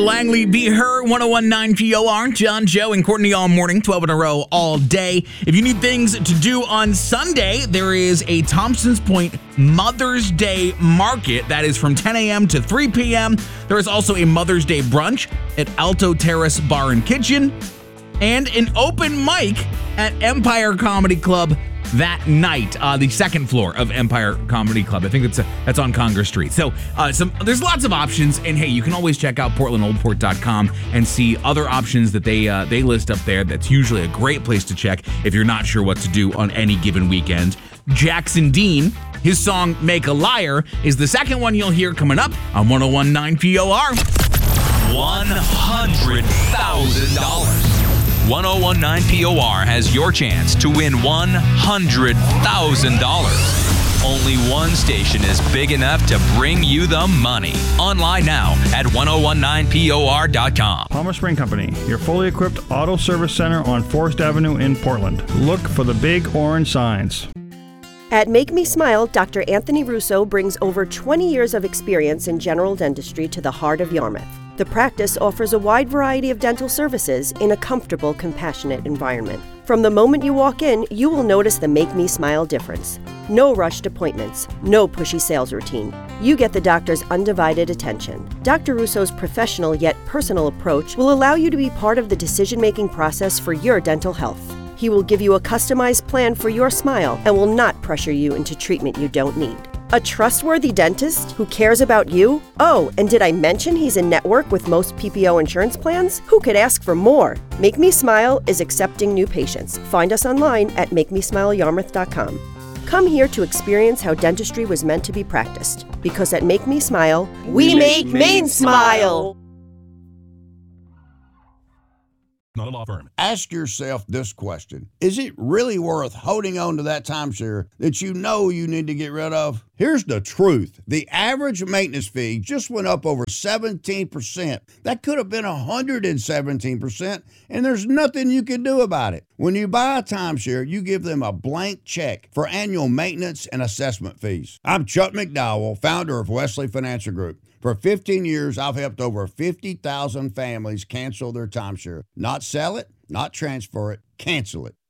Langley, Be Her, 1019 POR, John, Joe, and Courtney all morning, 12 in a row all day. If you need things to do on Sunday, there is a Thompson's Point Mother's Day Market that is from 10 a.m. to 3 p.m. There is also a Mother's Day brunch at Alto Terrace Bar and Kitchen and an open mic at Empire Comedy Club that night, the second floor of Empire Comedy Club. I think that's on Congress Street. So there's lots of options, and hey, you can always check out PortlandOldPort.com and see other options that they list up there. That's usually a great place to check if you're not sure what to do on any given weekend. Jackson Dean, his song Make a Liar is the second one you'll hear coming up on 1019 POR. $100,000. 1019 POR has your chance to win $100,000. Only one station is big enough to bring you the money. Online now at 1019POR.com. Palmer Spring Company, your fully equipped auto service center on Forest Avenue in Portland. Look for the big orange signs. At Make Me Smile, Dr. Anthony Russo brings over 20 years of experience in general dentistry to the heart of Yarmouth. The practice offers a wide variety of dental services in a comfortable, compassionate environment. From the moment you walk in, you will notice the Make Me Smile difference. No rushed appointments, no pushy sales routine. You get the doctor's undivided attention. Dr. Russo's professional yet personal approach will allow you to be part of the decision-making process for your dental health. He will give you a customized plan for your smile and will not pressure you into treatment you don't need. A trustworthy dentist who cares about you? Oh, and did I mention he's in network with most PPO insurance plans? Who could ask for more? Make Me Smile is accepting new patients. Find us online at MakeMeSmileYarmouth.com. Come here to experience how dentistry was meant to be practiced. Because at Make Me Smile, we make Maine smile! Not a law firm. Ask yourself this question. Is it really worth holding on to that timeshare that you know you need to get rid of? Here's the truth. The average maintenance fee just went up over 17%. That could have been 117%, and there's nothing you can do about it. When you buy a timeshare, you give them a blank check for annual maintenance and assessment fees. I'm Chuck McDowell, founder of Wesley Financial Group. For 15 years, I've helped over 50,000 families cancel their timeshare. Not sell it, not transfer it, cancel it.